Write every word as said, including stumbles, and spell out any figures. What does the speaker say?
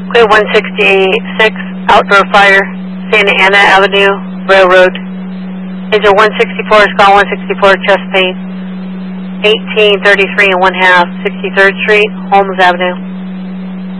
Quay one sixty-six, outdoor fire, Santa Ana Avenue, Railroad. Engine one sixty-four, Scott one sixty-four, chest pain. eighteen thirty-three and one half, sixty-third Street, Holmes Avenue.